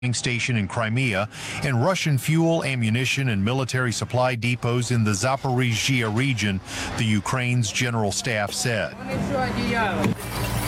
station in Crimea and Russian fuel, ammunition, and military supply depots in the Zaporizhzhia region, the Ukraine's general staff said.